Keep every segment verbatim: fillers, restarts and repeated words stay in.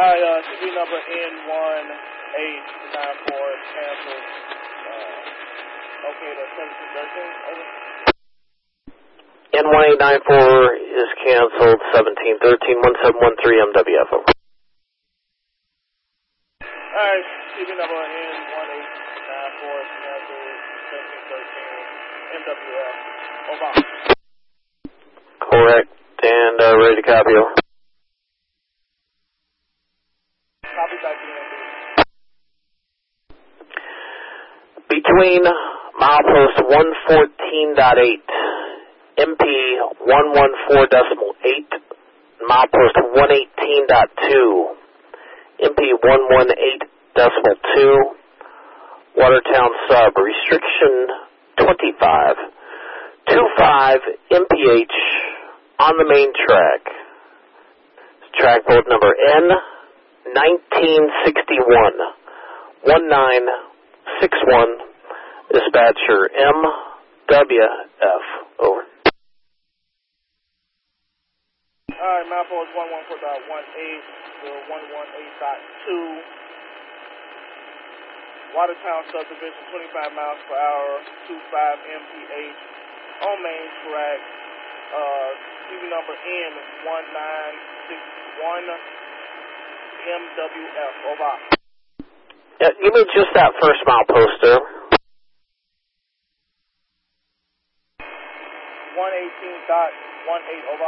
Alright, uh, C V number N one eight nine four canceled. Uh, okay, the seventeen thirteen, over. N one eight nine four is canceled, seventeen thirteen, one seven one three M W F, over. Alright, C V number N one eight nine four is canceled, seventeen thirteen, M W F, over. Correct, and uh, ready to copy, over. Copy back to M D. Between milepost one fourteen point eight, M P one fourteen decimal eight, milepost one eighteen point two, M P one eighteen decimal two, Watertown sub, restriction twenty-five, twenty-five M P H on the main track. Track board number N nineteen sixty-one, one nine six one, dispatcher M W F, over. Alright, milepost one fourteen point eighteen to one eighteen point two, Watertown subdivision, twenty-five miles per hour, twenty-five M P H on main track, uh, C V number N one nine six one, M W F, over. Yeah, give me just that first milepost there. one eighteen point eighteen, over.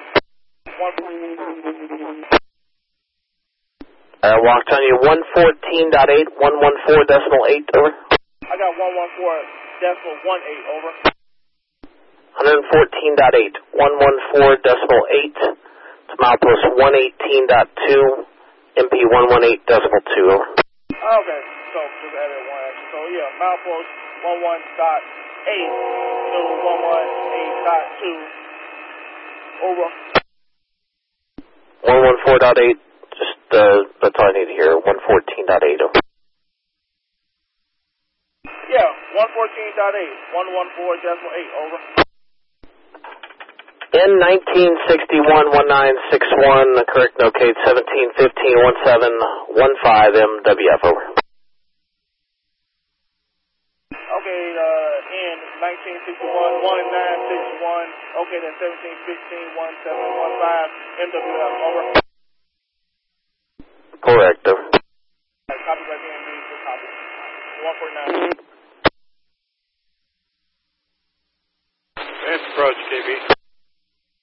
I walked on you one fourteen point eight, one fourteen decimal eight, over. I got one fourteen decimal eighteen, over. one fourteen point eight, one fourteen decimal eight, it's milepost one eighteen point two, M P one eighteen decimal two, over. Okay, so just added one action. So yeah, milepost one eighteen point eight to one eighteen point two, over. one fourteen point eight, just, uh, that's all I need to hear, one fourteen point eight, over. Yeah, one fourteen point eight, one fourteen decimal eight, over. N nineteen sixty-one, one nine six one, correct locate seventeen fifteen, one seven one five M W F, over. Okay, uh, N nineteen sixty-one, one nine six one, okay, then seventeen fifteen, one seven one five M W F, over. Correct, over. Copy by D M D, copy. one forty-nine.